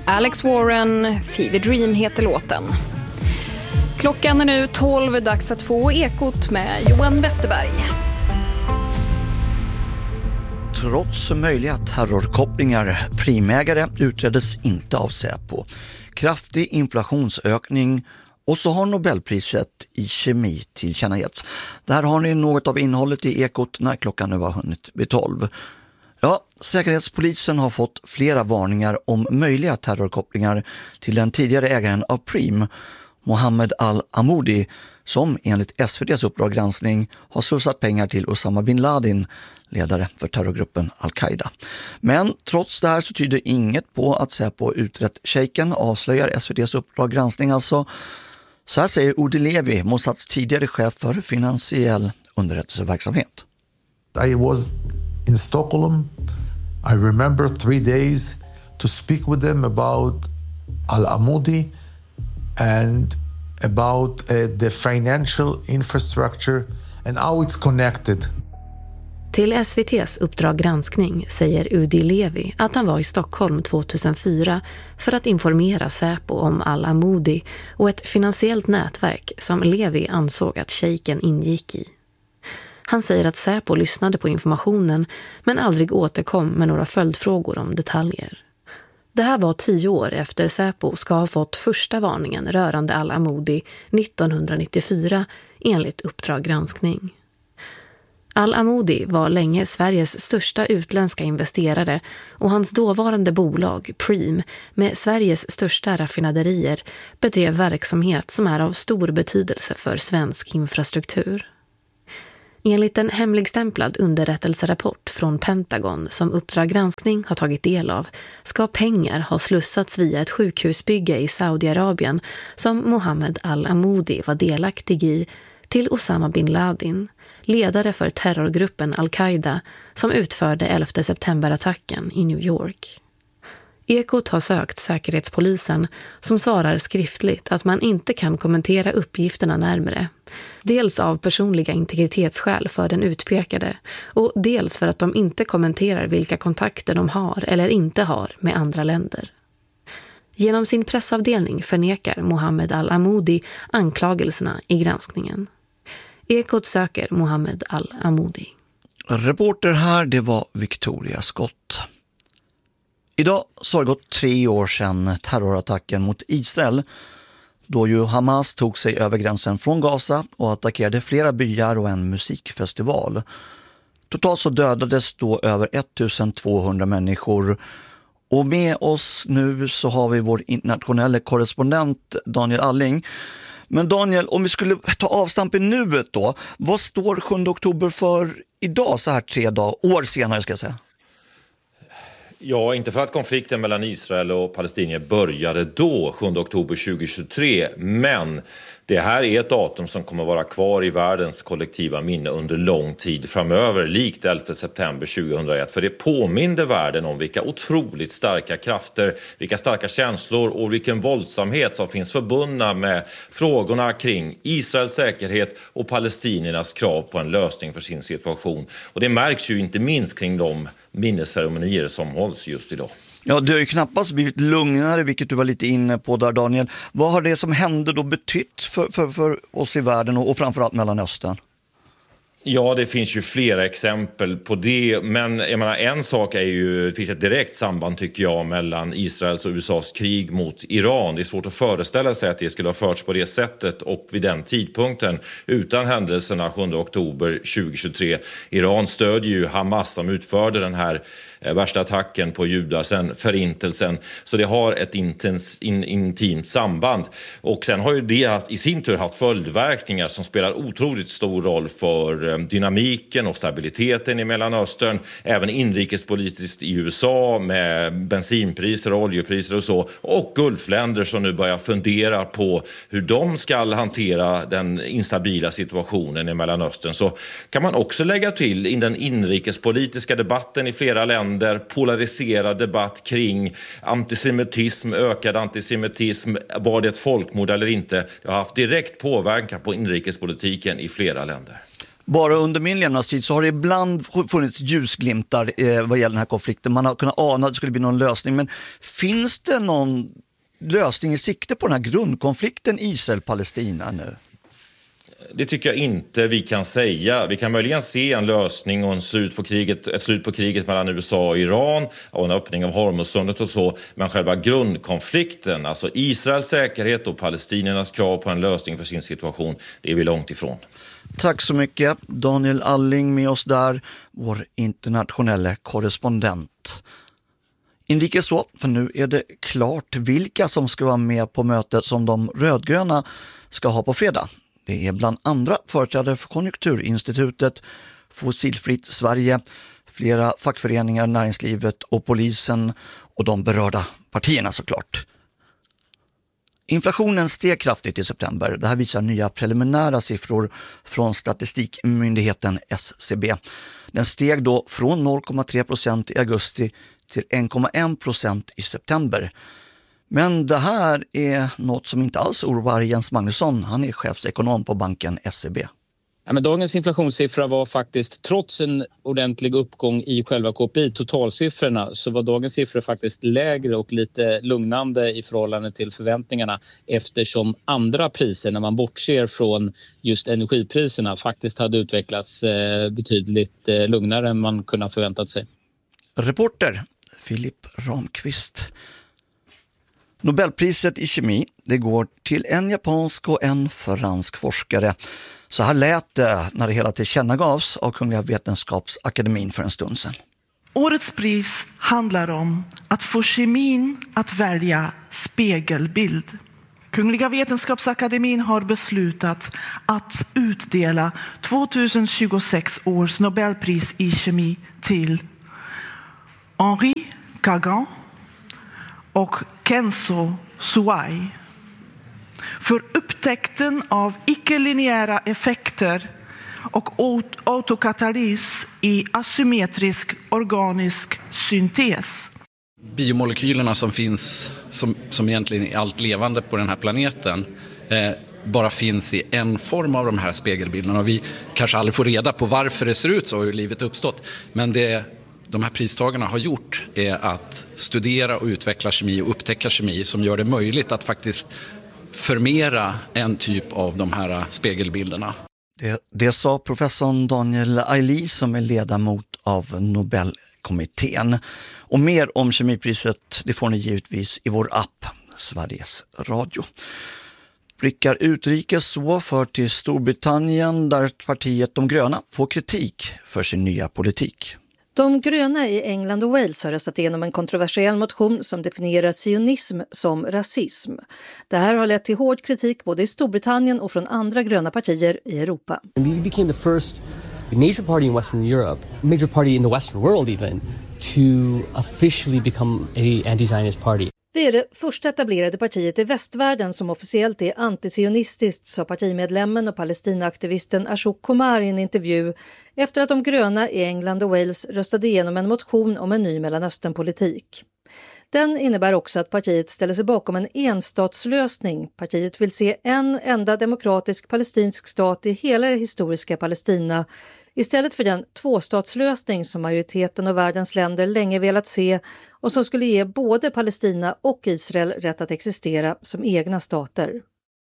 Alex Warren, Fever Dream heter låten. Klockan är nu 12, dags att få Ekot med Johan Westerberg. Trots möjliga terrorkopplingar, primägare utreddes inte av Säpo. Kraftig inflationsökning och så har Nobelpriset i kemi tillkännagetts. Där har ni något av innehållet i Ekot när klockan nu har hunnit vid 12. Ja, Säkerhetspolisen har fått flera varningar om möjliga terrorkopplingar till den tidigare ägaren av Prim, Mohammed al-Amoudi, som enligt SVT:s Uppdrag granskning har slussat pengar till Osama bin Laden, ledare för terrorgruppen Al-Qaida. Men trots det här så tyder inget på att Säpo utrett shejken, avslöjar SVT:s Uppdrag granskning alltså. Så här säger Udi Levi, Mossads tidigare chef för finansiell underrättelseverksamhet. I was in Stockholm. I remember 3 days to speak with them about al-Amoudi and about the financial infrastructure and how it's connected. Till SVT:s Uppdrag granskning säger Udi Levi att han var i Stockholm 2004 för att informera Säpo om al-Amoudi och ett finansiellt nätverk som Levi ansåg att shejken ingick i. Han säger att Säpo lyssnade på informationen men aldrig återkom med några följdfrågor om detaljer. Det här var 10 år efter Säpo ska ha fått första varningen rörande al-Amoudi 1994 enligt Uppdrag granskning. Al-Amoudi var länge Sveriges största utländska investerare och hans dåvarande bolag Prim med Sveriges största raffinaderier bedrev verksamhet som är av stor betydelse för svensk infrastruktur. Enligt en hemligstämplad underrättelserapport från Pentagon som Uppdrag granskning har tagit del av ska pengar ha slussats via ett sjukhusbygge i Saudiarabien som Mohammed al-Amoudi var delaktig i till Osama bin Laden, ledare för terrorgruppen Al-Qaida som utförde 11 september-attacken i New York. Ekot har sökt Säkerhetspolisen som svarar skriftligt att man inte kan kommentera uppgifterna närmare. Dels av personliga integritetsskäl för den utpekade och dels för att de inte kommenterar vilka kontakter de har eller inte har med andra länder. Genom sin pressavdelning förnekar Mohammed al-Amoudi anklagelserna i granskningen. Ekot söker Mohammed al-Amoudi. Reporter här, det var Victoria Scott. Idag så har det gått 3 år sedan terrorattacken mot Israel, då ju Hamas tog sig över gränsen från Gaza och attackerade flera byar och en musikfestival. Totalt så dödades då över 1200 människor. Och med oss nu så har vi vår internationella korrespondent Daniel Alling. Men Daniel, om vi skulle ta avstamp i nuet då, vad står 7 oktober för idag så här 3 år senare ska jag säga? Ja, inte för att konflikten mellan Israel och palestinier började då, 7 oktober 2023, men det här är ett datum som kommer vara kvar i världens kollektiva minne under lång tid framöver, likt 11 september 2001. För det påminner världen om vilka otroligt starka krafter, vilka starka känslor och vilken våldsamhet som finns förbundna med frågorna kring Israels säkerhet och palestiniernas krav på en lösning för sin situation. Och det märks ju inte minst kring de minnesceremonier som hålls just idag. Ja, det har ju knappast blivit lugnare, vilket du var lite inne på där Daniel. Vad har det som hände då betytt för oss i världen och framförallt Mellanöstern? Ja, det finns ju flera exempel på det, men jag menar, en sak är ju, det finns ett direkt samband tycker jag mellan Israels och USAs krig mot Iran. Det är svårt att föreställa sig att det skulle ha förts på det sättet och vid den tidpunkten utan händelserna 7 oktober 2023. Iran stödjer ju Hamas som utförde den här värsta attacken på judar sen förintelsen, så det har ett intimt samband. Och sen har ju det i sin tur haft följdverkningar som spelar otroligt stor roll för dynamiken och stabiliteten i Mellanöstern, även inrikespolitiskt i USA med bensinpriser och oljepriser och så, och Gulfländer som nu börjar fundera på hur de ska hantera den instabila situationen i Mellanöstern. Så kan man också lägga till i den inrikespolitiska debatten i flera länder, polariserad debatt kring antisemitism, ökad antisemitism, var det ett folkmord eller inte. Det har haft direkt påverkan på inrikespolitiken i flera länder. Bara under min levnadstid så har det ibland funnits ljusglimtar vad gäller den här konflikten. Man har kunnat ana att det skulle bli någon lösning. Men finns det någon lösning i sikte på den här grundkonflikten Israel-Palestina nu? Det tycker jag inte vi kan säga. Vi kan möjligen se en lösning och ett slut på kriget mellan USA och Iran och en öppning av Hormuzsundet och så. Men själva grundkonflikten, alltså Israels säkerhet och palestiniernas krav på en lösning för sin situation, det är vi långt ifrån. Tack så mycket Daniel Alling med oss där, vår internationella korrespondent. Inrikes så, för nu är det klart vilka som ska vara med på mötet som de rödgröna ska ha på fredag. Det är bland andra företrädare för Konjunkturinstitutet, Fossilfritt Sverige, flera fackföreningar, näringslivet och polisen och de berörda partierna såklart. Inflationen steg kraftigt i september. Det här visar nya preliminära siffror från statistikmyndigheten SCB. Den steg då från 0,3% i augusti till 1,1% i september. Men det här är något som inte alls oroar Jens Magnusson. Han är chefsekonom på banken SEB. Ja, men dagens inflationssiffra var faktiskt, trots en ordentlig uppgång i själva KPI, totalsiffrorna, så var dagens siffra faktiskt lägre och lite lugnande i förhållande till förväntningarna, eftersom andra priser, när man bortser från just energipriserna, faktiskt hade utvecklats betydligt lugnare än man kunde ha förväntat sig. Reporter Filip Ramqvist. Nobelpriset i kemi, det går till en japansk och en fransk forskare. Så här lät det när det hela tillkännagavs av Kungliga Vetenskapsakademin för en stund sedan. Årets pris handlar om att få kemin att välja spegelbild. Kungliga Vetenskapsakademin har beslutat att utdela 2026 års Nobelpris i kemi till Henri Kagan och Kenzo Suai för upptäckten av icke-linjära effekter och autokatalys i asymmetrisk organisk syntes. Biomolekylerna som finns, som egentligen är allt levande på den här planeten, bara finns i en form av de här spegelbilderna. Och vi kanske aldrig får reda på varför det ser ut så och hur livet uppstått. Men det de här pristagarna har gjort är att studera och utveckla kemi och upptäcka kemi som gör det möjligt att faktiskt förmera en typ av de här spegelbilderna. Det sa professorn Daniel Aili som är ledamot av Nobelkommittén. Och mer om kemipriset det får ni givetvis i vår app Sveriges Radio. Blickar utrikes så för till Storbritannien där partiet De gröna får kritik för sin nya politik. De gröna i England och Wales har röstat igenom en kontroversiell motion som definierar sionism som rasism. Det här har lett till hård kritik både i Storbritannien och från andra gröna partier i Europa. We became the first major party in Western Europe, major party in the Western world even, to officially become a anti-Zionist party. Vi är det första etablerade partiet i västvärlden som officiellt är antisionistiskt, sa partimedlemmen och Palestinaaktivisten Ashok Kumar i en intervju efter att de gröna i England och Wales röstade igenom en motion om en ny Mellanösternpolitik. Den innebär också att partiet ställer sig bakom en enstatslösning. Partiet vill se en enda demokratisk palestinsk stat i hela det historiska Palestina istället för den tvåstatslösning som majoriteten av världens länder länge velat se och som skulle ge både Palestina och Israel rätt att existera som egna stater.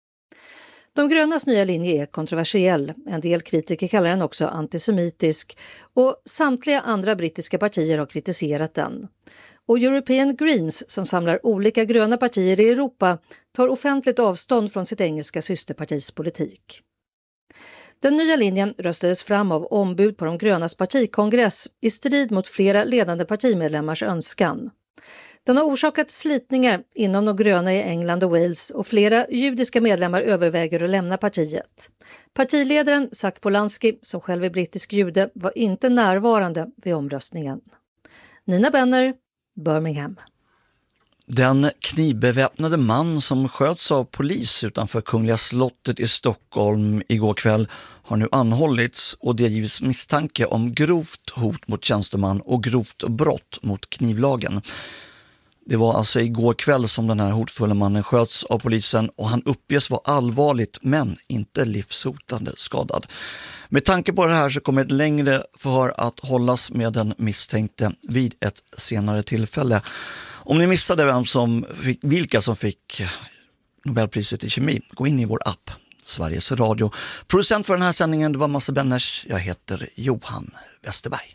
De grönas nya linje är kontroversiell. En del kritiker kallar den också antisemitisk och samtliga andra brittiska partier har kritiserat den. Och European Greens, som samlar olika gröna partier i Europa, tar offentligt avstånd från sitt engelska systerpartis politik. Den nya linjen röstades fram av ombud på de grönas partikongress i strid mot flera ledande partimedlemmars önskan. Den har orsakat slitningar inom de gröna i England och Wales och flera judiska medlemmar överväger att lämna partiet. Partiledaren Zac Polanski, som själv är brittisk jude, var inte närvarande vid omröstningen. Nina Benner, Birmingham. Den knivbeväpnade man som sköts av polis utanför Kungliga slottet i Stockholm igår kväll har nu anhållits och det givits misstanke om grovt hot mot tjänsteman och grovt brott mot knivlagen. Det var alltså igår kväll som den här hotfulla mannen sköts av polisen och han uppges vara allvarligt men inte livshotande skadad. Med tanke på det här så kommer ett längre förhör att hållas med den misstänkte vid ett senare tillfälle. Om ni missade vilka som fick Nobelpriset i kemi, gå in i vår app Sveriges Radio. Producent för den här sändningen det var Massa Benners. Jag heter Johan Westerberg.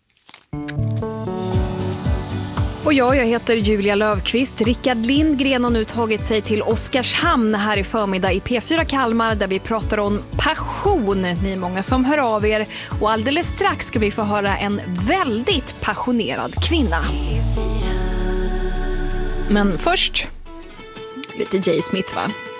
Och jag heter Julia Löfqvist. Rickard Lindgren har nu tagit sig till Oskarshamn här i förmiddag i P4 Kalmar där vi pratar om passion. Ni är många som hör av er och alldeles strax ska vi få höra en väldigt passionerad kvinna. Men först lite J. Smith va?